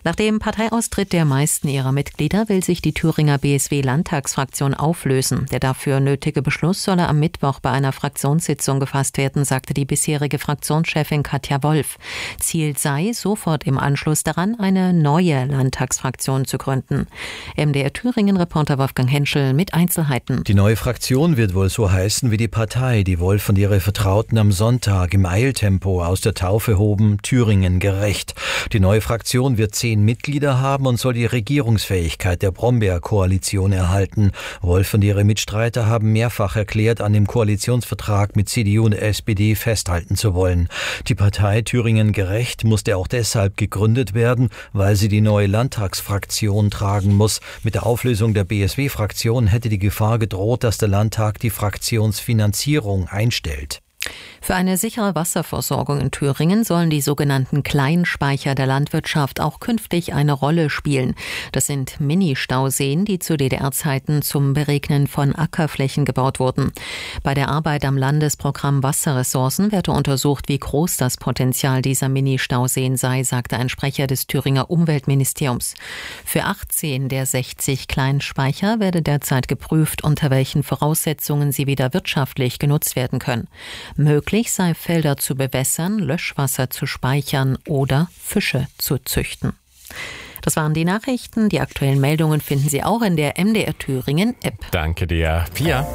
Nach dem Parteiaustritt der meisten ihrer Mitglieder will sich die Thüringer BSW-Landtagsfraktion auflösen. Der dafür nötige Beschluss solle am Mittwoch bei einer Fraktionssitzung gefasst werden, sagte die bisherige Fraktionschefin Katja Wolf. Ziel sei, sofort im Anschluss daran eine neue Landtagsfraktion zu gründen. MDR Thüringen-Reporter Wolfgang Henschel mit Einzelheiten. Die neue Fraktion wird wohl so heißen wie die Partei, die Wolf und ihre Vertrauten am Sonntag im Eiltempo aus der Taufe hoben, Thüringen gerecht. Die neue Fraktion wird 10 Mitglieder haben und soll die Regierungsfähigkeit der Brombeer-Koalition erhalten. Wolf und ihre Mitstreiter haben mehrfach erklärt, an dem Koalitionsvertrag mit CDU und SPD festhalten zu wollen. Die Partei Thüringen gerecht musste auch deshalb gegründet werden, weil sie die neue Landtagsfraktion tragen muss. Mit der Auflösung der BSW-Fraktion hätte die Gefahr gedroht, dass der Landtag die Fraktionsfinanzierung einstellt. Für eine sichere Wasserversorgung in Thüringen sollen die sogenannten Kleinspeicher der Landwirtschaft auch künftig eine Rolle spielen. Das sind Mini-Stauseen, die zu DDR-Zeiten zum Beregnen von Ackerflächen gebaut wurden. Bei der Arbeit am Landesprogramm Wasserressourcen werde untersucht, wie groß das Potenzial dieser Mini-Stauseen sei, sagte ein Sprecher des Thüringer Umweltministeriums. Für 18 der 60 Kleinspeicher werde derzeit geprüft, unter welchen Voraussetzungen sie wieder wirtschaftlich genutzt werden können. Möglich sei, Felder zu bewässern, Löschwasser zu speichern oder Fische zu züchten. Das waren die Nachrichten. Die aktuellen Meldungen finden Sie auch in der MDR Thüringen App. Danke dir, Pia.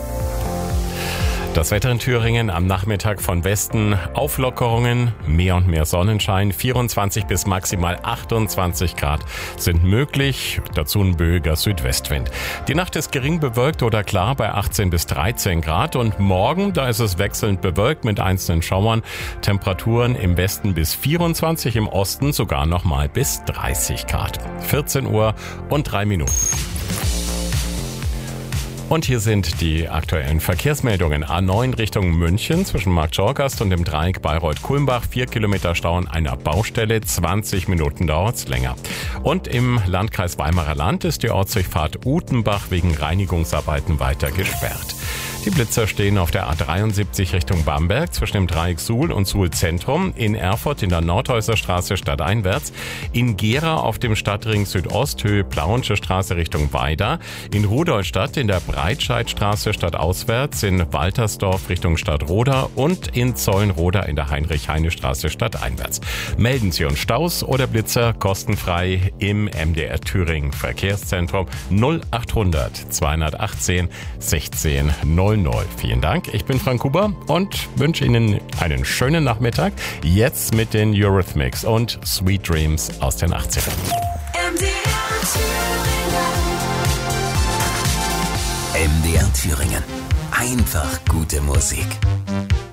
Das Wetter in Thüringen am Nachmittag von Westen Auflockerungen, mehr und mehr Sonnenschein, 24 bis maximal 28 Grad sind möglich, dazu ein böiger Südwestwind. Die Nacht ist gering bewölkt oder klar bei 18 bis 13 Grad und morgen, da ist es wechselnd bewölkt mit einzelnen Schauern, Temperaturen im Westen bis 24, im Osten sogar nochmal bis 30 Grad. 14 Uhr und 3 Minuten. Und hier sind die aktuellen Verkehrsmeldungen. A9 Richtung München zwischen Marktschorgast und dem Dreieck Bayreuth-Kulmbach. 4 Kilometer Stau an einer Baustelle. 20 Minuten dauert's länger. Und im Landkreis Weimarer Land ist die Ortsdurchfahrt Utenbach wegen Reinigungsarbeiten weiter gesperrt. Die Blitzer stehen auf der A73 Richtung Bamberg zwischen dem Dreieck Suhl und Suhl Zentrum, in Erfurt in der Nordhäuserstraße stadteinwärts, in Gera auf dem Stadtring Südost Höhe Plauensche Straße Richtung Weida, in Rudolstadt in der Breitscheidstraße stadtauswärts, in Waltersdorf Richtung Stadtroda und in Zollenroda in der Heinrich-Heine-Straße stadteinwärts. Melden Sie uns Staus oder Blitzer kostenfrei im MDR Thüringen Verkehrszentrum 0800 218 16 00. Vielen Dank, ich bin Frank Huber und wünsche Ihnen einen schönen Nachmittag. Jetzt mit den Eurythmics und Sweet Dreams aus den 80ern. MDR Thüringen. Einfach gute Musik.